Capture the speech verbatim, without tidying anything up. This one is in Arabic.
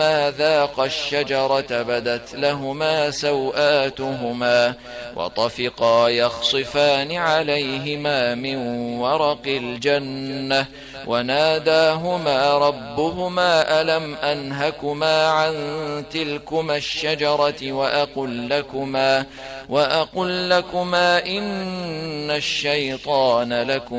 ذاقا الشجرة بدت لهما سوآتهما وطفقا يخصفان عليهما من ورق الجنة وناداهما ربهما ألم أنهكما عن تلكما الشجرة وأقل لكما, وأقل لكما إن الشيطان لكما